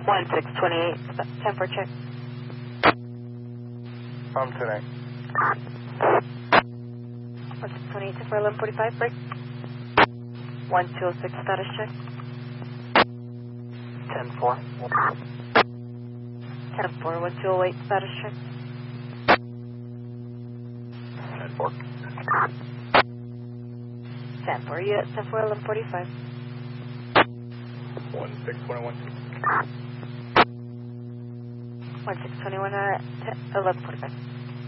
1628, 10 for check. I'm today. 1628, 10 for 1145, break. 1206, status check. 10-4. 10-4, 1208, status check. 10-4. 10-4, you at 10-4, 1145. 1621. 1621 at 1145.